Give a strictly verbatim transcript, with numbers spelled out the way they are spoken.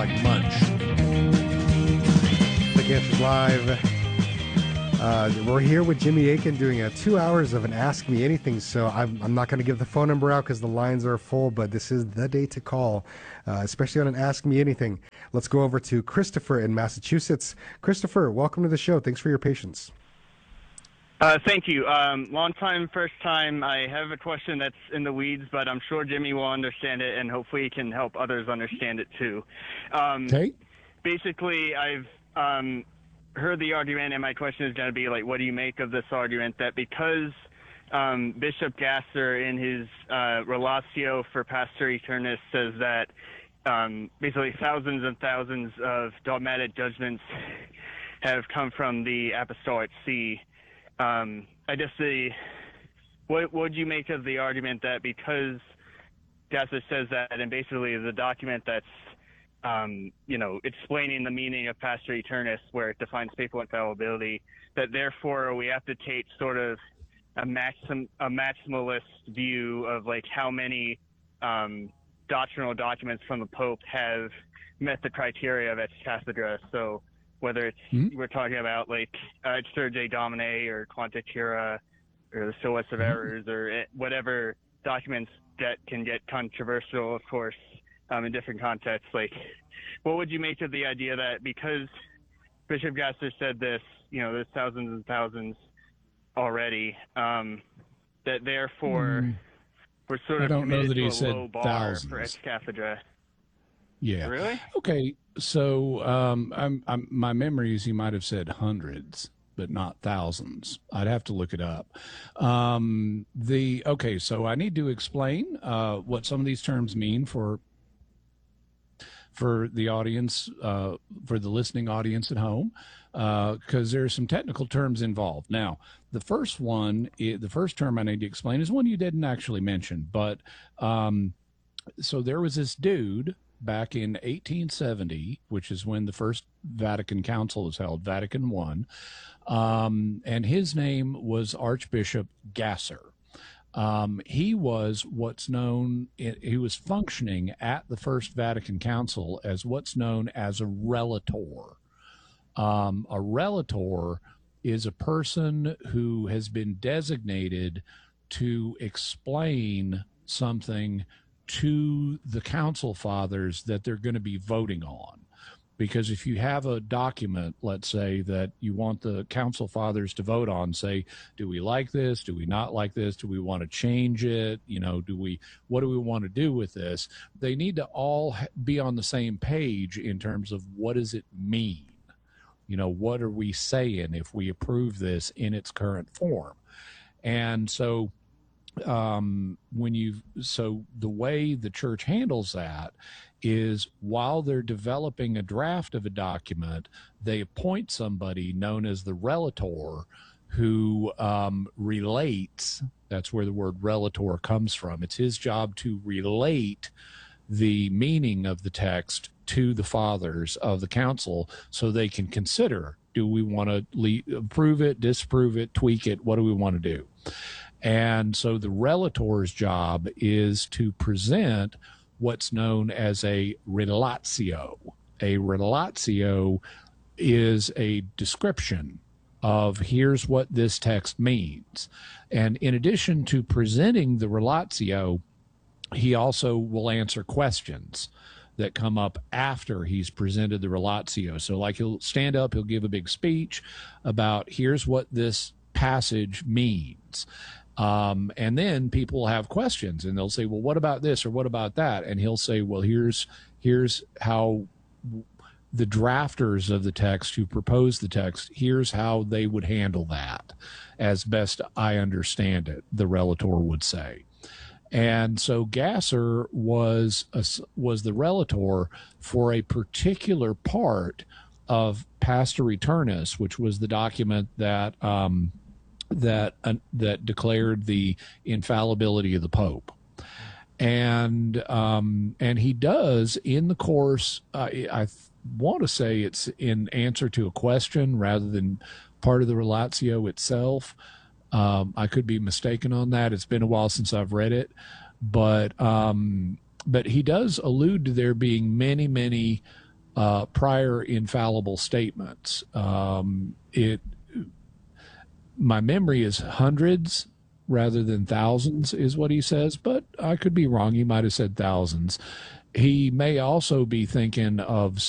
Munch. The Answers Live. Uh, we're here with Jimmy Akin doing uh, two hours of an Ask Me Anything. So I'm, I'm not going to give the phone number out because the lines are full, but this is the day to call, uh, especially on an Ask Me Anything. Let's go over to Christopher in Massachusetts. Christopher, welcome to the show. Thanks for your patience. Uh, thank you. Um, long time, first time. I have a question that's in the weeds, but I'm sure Jimmy will understand it, and hopefully he can help others understand it too. Um, Okay. Basically, I've um, heard the argument, and my question is going to be, like, what do you make of this argument that because um, Bishop Gasser in his uh, relatio for Pastor Eternus says that um, basically thousands and thousands of dogmatic judgments have come from the Apostolic See. Um, I just see, what would you make of the argument that because Gasser says that, and basically the document that's, um, you know, explaining the meaning of Pastor Eternus, where it defines papal infallibility, that therefore we have to take sort of a maxim, a maximalist view of like how many um, doctrinal documents from the Pope have met the criteria of ex cathedra. So whether it's mm-hmm. we're talking about like uh, Exsurge Domine or Quanta Cura or the Solas of mm-hmm. Errors or it, whatever documents that can get controversial, of course, um, in different contexts. Like, what would you make of the idea that because Bishop Gasser said this, you know, there's thousands and thousands already, um, that therefore mm. we're sort of I don't know that to he a said low bar thousands. for ex cathedra. Yeah. Really? Okay. So um, I'm, I'm, my memory is he might have said hundreds, but not thousands. I'd have to look it up. Um, the okay. So I need to explain uh, what some of these terms mean for for the audience, uh, for the listening audience at home, because uh, there are some technical terms involved. Now, the first one, the first term I need to explain is one you didn't actually mention, but um, so there was this dude back in eighteen seventy, which is when the first Vatican Council was held, Vatican One, um, and his name was Archbishop Gasser. Um, he was what's known, he was functioning at the First Vatican Council as what's known as a relator. Um, a relator is a person who has been designated to explain something to the council fathers that they're going to be voting on. Because if you have a document, let's say, that you want the council fathers to vote on, say, do we like this? Do we not like this? Do we want to change it? You know, do we, what do we want to do with this? They need to all be on the same page in terms of what does it mean? You know, what are we saying if we approve this in its current form? And so um, when you, so the way the church handles that is while they're developing a draft of a document, they appoint somebody known as the relator who um, relates. That's where the word relator comes from. It's his job to relate the meaning of the text to the fathers of the council so they can consider, do we want to le- approve it, disapprove it, tweak it? What do we want to do? And so the relator's job is to present what's known as a relatio. A relatio is a description of here's what this text means. And in addition to presenting the relatio, he also will answer questions that come up after he's presented the relatio. So like he'll stand up, he'll give a big speech about here's what this passage means. Um, and then people will have questions and they'll say, well, what about this or what about that? And he'll say, well, here's, here's how the drafters of the text who proposed the text, here's how they would handle that as best I understand it, the relator would say. And so Gasser was, a, was the relator for a particular part of Pastor Eternus, which was the document that, um, that uh, that declared the infallibility of the Pope. And um, and he does in the course, uh, I th- want to say it's in answer to a question rather than part of the relatio itself. Um, I could be mistaken on that. It's been a while since I've read it. But, um, but he does allude to there being many, many uh, prior infallible statements. Um, it, my memory is hundreds rather than thousands, is what he says, but I could be wrong. He might have said thousands. He may also be thinking of